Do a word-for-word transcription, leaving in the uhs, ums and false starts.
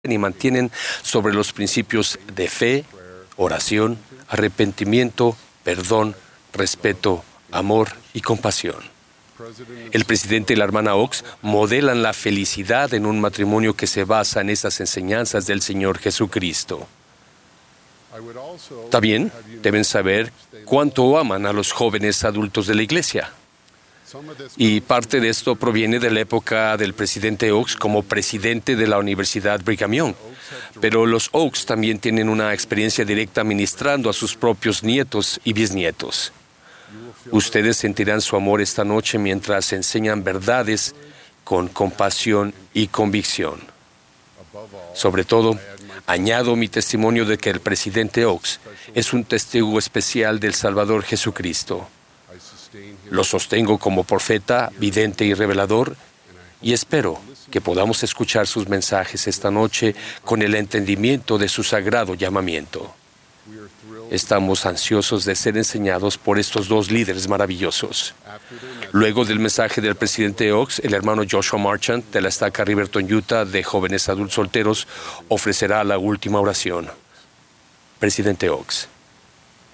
y mantienen sobre los principios de fe, oración, arrepentimiento, perdón, respeto, amor y compasión. El presidente y la hermana Oaks modelan la felicidad en un matrimonio que se basa en esas enseñanzas del Señor Jesucristo. También deben saber cuánto aman a los jóvenes adultos de la iglesia. Y parte de esto proviene de la época del presidente Oaks como presidente de la Universidad Brigham Young. Pero los Oaks también tienen una experiencia directa ministrando a sus propios nietos y bisnietos. Ustedes sentirán su amor esta noche mientras enseñan verdades con compasión y convicción. Sobre todo, añado mi testimonio de que el presidente Oaks es un testigo especial del Salvador Jesucristo. Lo sostengo como profeta, vidente y revelador, y espero que podamos escuchar sus mensajes esta noche con el entendimiento de su sagrado llamamiento. Estamos ansiosos de ser enseñados por estos dos líderes maravillosos. Luego del mensaje del presidente Oaks, el hermano Joshua Marchant de la estaca Riverton, Utah, de jóvenes adultos solteros, ofrecerá la última oración. Presidente Oaks.